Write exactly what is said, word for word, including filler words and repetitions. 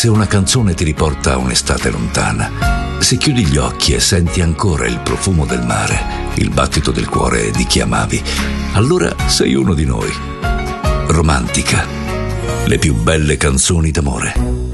Se una canzone ti riporta a un'estate lontana, se chiudi gli occhi e senti ancora il profumo del mare, il battito del cuore di chi amavi, allora sei uno di noi. Romantica, le più belle canzoni d'amore.